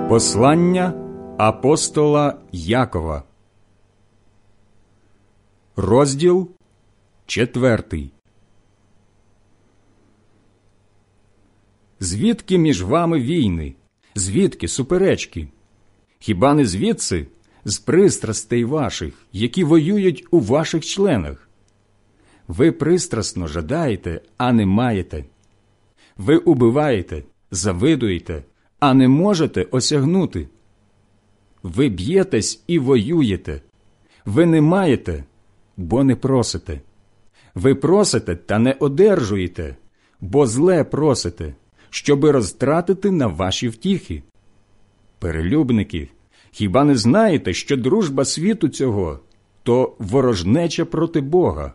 Послання апостола Якова. Розділ 4. Звідки між вами війни? Звідки суперечки? Хіба не звідси, з пристрастей ваших, які воюють у ваших членах? Ви пристрасно жадаєте, а не маєте. Ви убиваєте, завидуєте, а не можете осягнути. Ви б'єтесь і воюєте. Ви не маєте, бо не просите. Ви просите та не одержуєте, бо зле просите, щоби розтратити на ваші втіхи. Перелюбники, хіба не знаєте, що дружба світу цього – то ворожнеча проти Бога?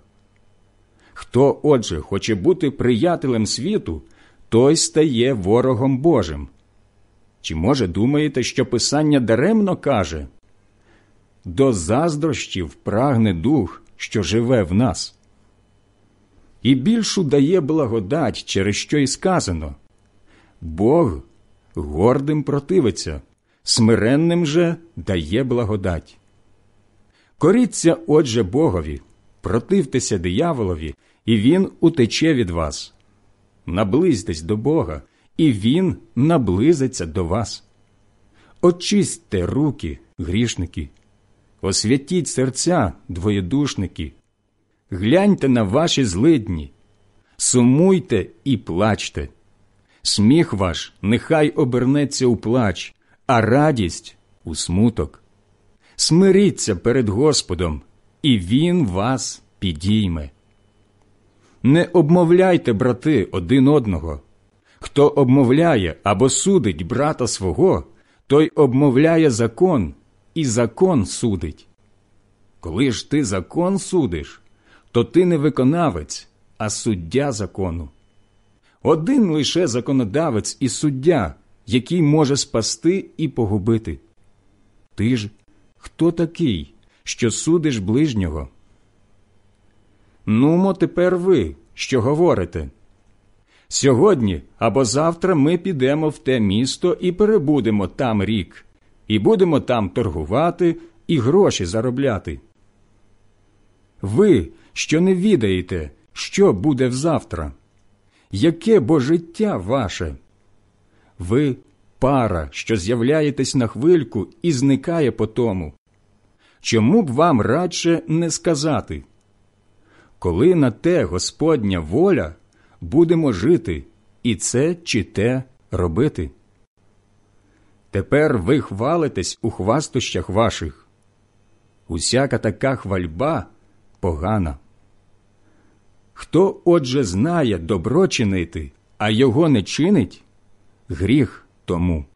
Хто, отже, хоче бути приятелем світу, той стає ворогом Божим. Чи, може, думаєте, що Писання даремно каже: «До заздрощів прагне дух, що живе в нас»? І більшу дає благодать, через що й сказано: «Бог гордим противиться, смиренним же дає благодать». Коріться, отже, Богові, противтеся дияволові, і він утече від вас. Наблизьтесь до Бога, і він наблизиться до вас. Очистьте руки, грішники, освятіть серця, двоєдушники. Гляньте на ваші злидні, сумуйте і плачте. Сміх ваш нехай обернеться у плач, а радість – у смуток. Смиріться перед Господом, і Він вас підійме. Не обмовляйте, брати, один одного. Хто обмовляє або судить брата свого, той обмовляє закон, і закон судить. Коли ж ти закон судиш, то ти не виконавець, а суддя закону. Один лише законодавець і суддя, який може спасти і погубити. Ти ж хто такий, що судиш ближнього? Нумо тепер ви, що говорите: «Сьогодні або завтра ми підемо в те місто і перебудемо там рік, і будемо там торгувати і гроші заробляти». Ви, що не відаєте, що буде взавтра? Яке бо життя ваше? Ви – пара, що з'являєтесь на хвильку і зникає потому. Чому б вам радше не сказати: «Коли на те Господня воля, будемо жити, і це чи те робити»? Тепер ви хвалитесь у хвастощах ваших. Усяка така хвальба погана. Хто, отже, знає добро чинити, а його не чинить, гріх тому.